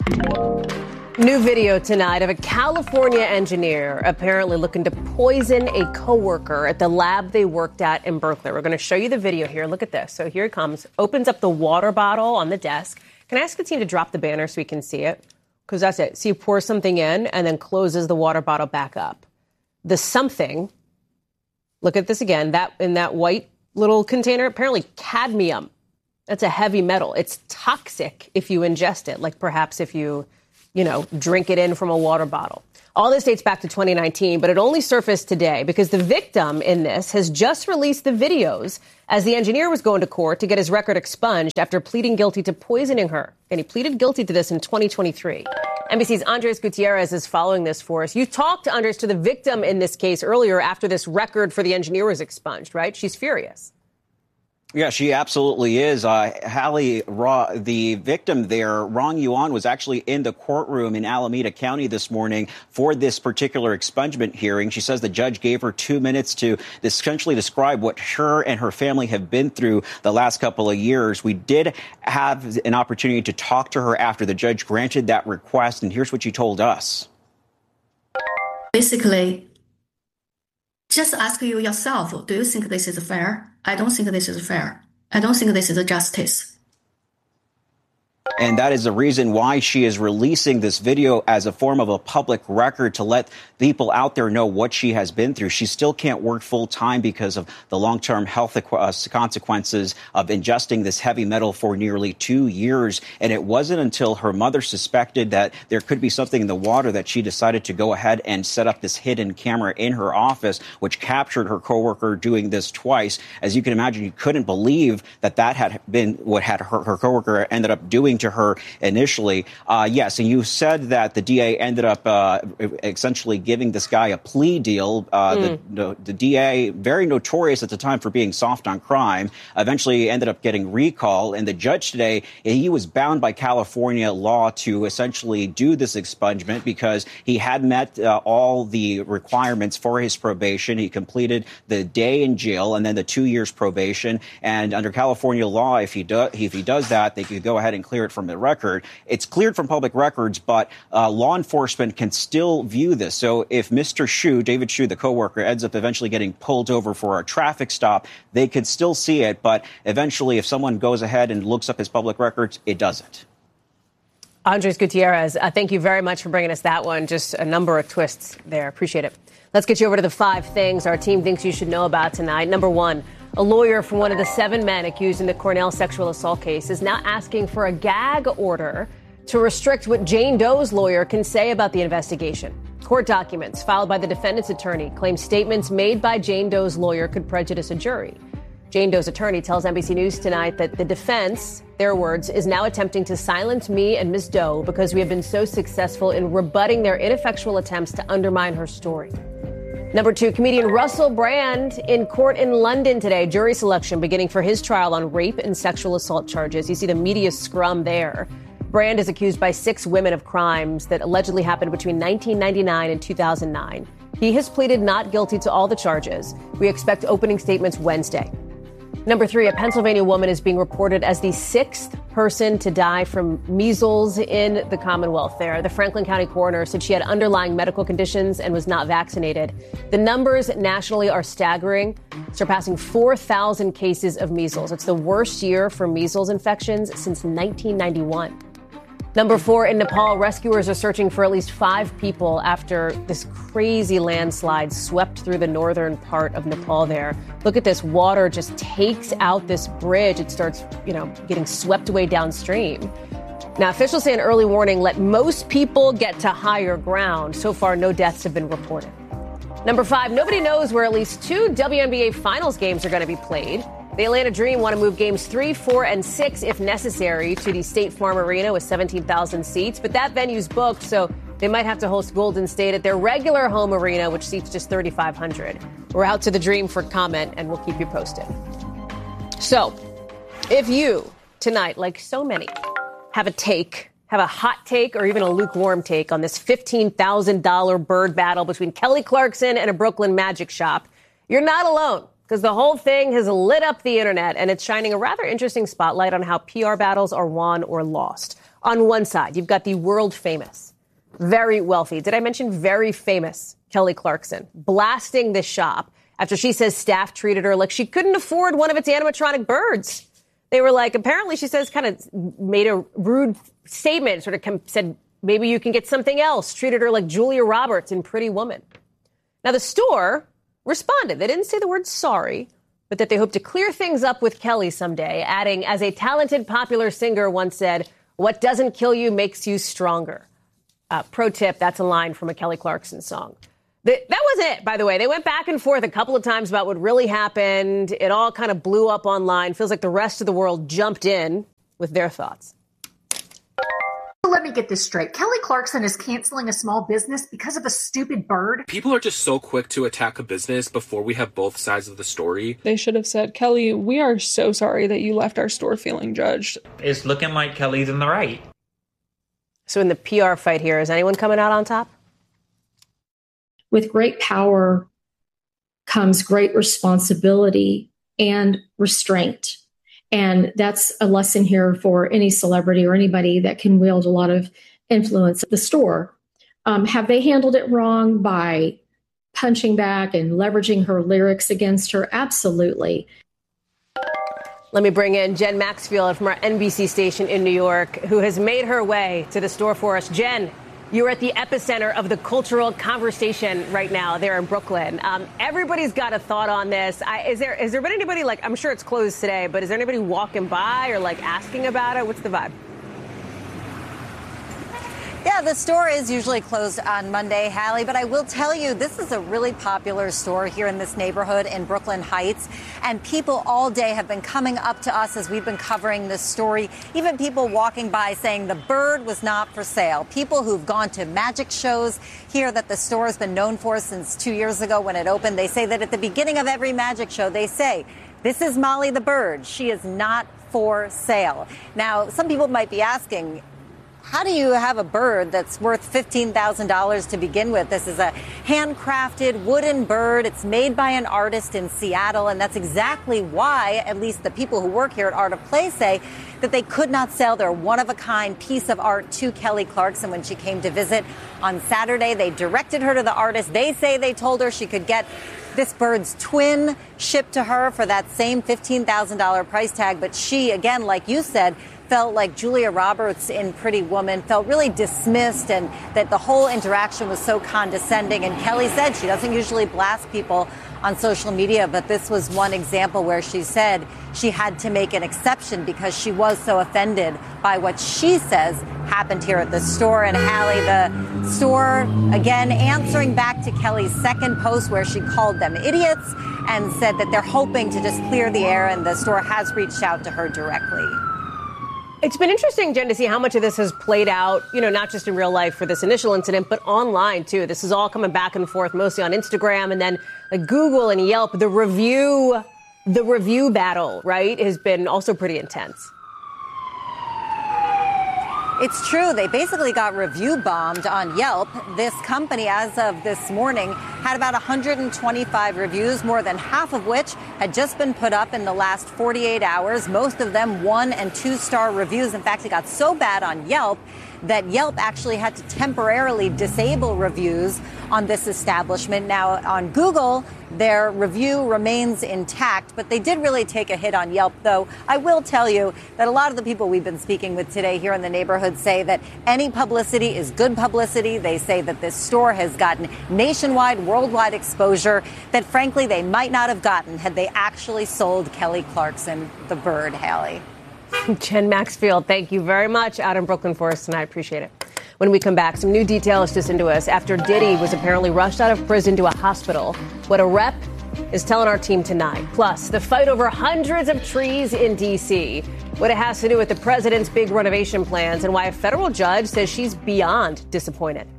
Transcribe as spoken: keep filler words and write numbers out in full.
New video tonight of a California engineer apparently looking to poison a coworker at the lab they worked at in Berkeley. We're going to show you the video here. Look at this. So here it comes. Opens up the water bottle on the desk. Can I ask the team to drop the banner so we can see it? Because that's it. So you pour something in and then closes the water bottle back up. The something, look at this again, that in that white little container, apparently cadmium. That's a heavy metal. It's toxic if you ingest it, like perhaps if you... you know, drink it in from a water bottle. All this dates back to twenty nineteen, but it only surfaced today because the victim in this has just released the videos as the engineer was going to court to get his record expunged after pleading guilty to poisoning her. And he pleaded guilty to this in twenty twenty-three. N B C's Andres Gutierrez is following this for us. You talked, Andres, to the victim in this case earlier after this record for the engineer was expunged, right? She's furious. Yeah, she absolutely is. Uh, Hallie, Ra, the victim there, Rong Yuan, was actually in the courtroom in Alameda County this morning for this particular expungement hearing. She says the judge gave her two minutes to essentially describe what her and her family have been through the last couple of years. We did have an opportunity to talk to her after the judge granted that request, and here's what she told us. Basically, just ask you yourself, do you think this is fair? I don't think this is fair. I don't think this is justice. And that is the reason why she is releasing this video as a form of a public record to let people out there know what she has been through. She still can't work full time because of the long-term health consequences of ingesting this heavy metal for nearly two years. And it wasn't until her mother suspected that there could be something in the water that she decided to go ahead and set up this hidden camera in her office, which captured her coworker doing this twice. As you can imagine, you couldn't believe that that had been what had her, her coworker ended up doing to her initially. Uh, yes, and you said that the D A ended up uh, essentially giving this guy a plea deal. Uh, mm. the, the D A, very notorious at the time for being soft on crime, eventually ended up getting recall. And the judge today, he was bound by California law to essentially do this expungement because he had met uh, all the requirements for his probation. He completed the day in jail and then the two years probation. And under California law, if he, do, if he does that, they could go ahead and clear it from the record. It's cleared from public records, but uh, law enforcement can still view this. So if Mister Shu, David Shu, the coworker, ends up eventually getting pulled over for a traffic stop, they could still see it. But eventually, if someone goes ahead and looks up his public records, it doesn't. Andres Gutierrez, uh, thank you very much for bringing us that one. Just a number of twists there. Appreciate it. Let's get you over to the five things our team thinks you should know about tonight. Number one, a lawyer for one of the seven men accused in the Cornell sexual assault case is now asking for a gag order to restrict what Jane Doe's lawyer can say about the investigation. Court documents filed by the defendant's attorney claim statements made by Jane Doe's lawyer could prejudice a jury. Jane Doe's attorney tells N B C News tonight that the defense, their words, is now attempting to silence me and Miz Doe because we have been so successful in rebutting their ineffectual attempts to undermine her story. Number two, comedian Russell Brand in court in London today. Jury selection beginning for his trial on rape and sexual assault charges. You see the media scrum there. Brand is accused by six women of crimes that allegedly happened between nineteen ninety-nine and two thousand nine. He has pleaded not guilty to all the charges. We expect opening statements Wednesday. Number three, a Pennsylvania woman is being reported as the sixth person to die from measles in the Commonwealth there. The Franklin County coroner said she had underlying medical conditions and was not vaccinated. The numbers nationally are staggering, surpassing four thousand cases of measles. It's the worst year for measles infections since nineteen ninety-one. Number four, in Nepal, rescuers are searching for at least five people after this crazy landslide swept through the northern part of Nepal there. Look at this. Water just takes out this bridge. It starts, you know, getting swept away downstream. Now, officials say an early warning let most people get to higher ground. So far, no deaths have been reported. Number five, nobody knows where at least two W N B A Finals games are going to be played. The Atlanta Dream want to move games three, four, and six, if necessary, to the State Farm Arena with seventeen thousand seats. But that venue's booked, so they might have to host Golden State at their regular home arena, which seats just thirty-five hundred. We're out to the Dream for comment, and we'll keep you posted. So, if you, tonight, like so many, have a take, have a hot take, or even a lukewarm take on this fifteen thousand dollars bird battle between Kelly Clarkson and a Brooklyn Magic shop, you're not alone. Because the whole thing has lit up the internet, and it's shining a rather interesting spotlight on how P R battles are won or lost. On one side, you've got the world famous, very wealthy, did I mention very famous Kelly Clarkson, blasting this shop after she says staff treated her like she couldn't afford one of its animatronic birds. They were like, apparently, she says, kind of made a rude statement, sort of said, maybe you can get something else, treated her like Julia Roberts in Pretty Woman. Now, the store responded. They didn't say the word sorry, but that they hope to clear things up with Kelly someday, adding, as a talented, popular singer once said, what doesn't kill you makes you stronger. Uh, pro tip, that's a line from a Kelly Clarkson song. The, that was it, by the way. They went back and forth a couple of times about what really happened. It all kind of blew up online. Feels like the rest of the world jumped in with their thoughts. Let me get this straight. Kelly Clarkson is canceling a small business because of a stupid bird? People are just so quick to attack a business before we have both sides of the story. They should have said, Kelly, we are so sorry that you left our store feeling judged. It's looking like Kelly's in the right. So in the P R fight here, is anyone coming out on top? With great power comes great responsibility and restraint. And that's a lesson here for any celebrity or anybody that can wield a lot of influence at the store. Um, have they handled it wrong by punching back and leveraging her lyrics against her? Absolutely. Let me bring in Jen Maxfield from our N B C station in New York, who has made her way to the store for us. Jen, you're at the epicenter of the cultural conversation right now there in Brooklyn. Um, everybody's got a thought on this. I, is there has there been anybody, like, I'm sure it's closed today, but is there anybody walking by or, like, asking about it? What's the vibe? Yeah, the store is usually closed on Monday, Hallie, but I will tell you, this is a really popular store here in this neighborhood in Brooklyn Heights, and people all day have been coming up to us as we've been covering this story, even people walking by saying the bird was not for sale. People who've gone to magic shows here that the store has been known for since two years ago when it opened, they say that at the beginning of every magic show, they say, this is Molly the bird. She is not for sale. Now, some people might be asking, how do you have a bird that's worth fifteen thousand dollars to begin with? This is a handcrafted wooden bird. It's made by an artist in Seattle, and that's exactly why, at least the people who work here at Art of Play say, that they could not sell their one-of-a-kind piece of art to Kelly Clarkson when she came to visit on Saturday. They directed her to the artist. They say they told her she could get this bird's twin shipped to her for that same fifteen thousand dollars price tag, but she, again, like you said, felt like Julia Roberts in Pretty Woman, felt really dismissed, and that the whole interaction was so condescending. And Kelly said she doesn't usually blast people on social media, but this was one example where she said she had to make an exception because she was so offended by what she says happened here at the store. And Hallie, the store, again, answering back to Kelly's second post where she called them idiots and said that they're hoping to just clear the air, and the store has reached out to her directly. It's been interesting, Jen, to see how much of this has played out, you know, not just in real life for this initial incident, but online, too. This is all coming back and forth, mostly on Instagram, and then like Google and Yelp. The review, the review battle, right, has been also pretty intense. It's true. They basically got review bombed on Yelp. This company, as of this morning, had about one hundred twenty-five reviews, more than half of which had just been put up in the last forty-eight hours. Most of them one and two star reviews. In fact, it got so bad on Yelp that Yelp actually had to temporarily disable reviews on this establishment. Now, on Google, their review remains intact, but they did really take a hit on Yelp, though. I will tell you that a lot of the people we've been speaking with today here in the neighborhood say that any publicity is good publicity. They say that this store has gotten nationwide, worldwide exposure that, frankly, they might not have gotten had they actually sold Kelly Clarkson the bird, Hallie. Jen Maxfield, thank you very much out in Brooklyn for us tonight. I appreciate it. When we come back, some new details just into us after Diddy was apparently rushed out of prison to a hospital. What a rep is telling our team tonight. Plus, the fight over hundreds of trees in D C, what it has to do with the president's big renovation plans, and why a federal judge says she's beyond disappointed.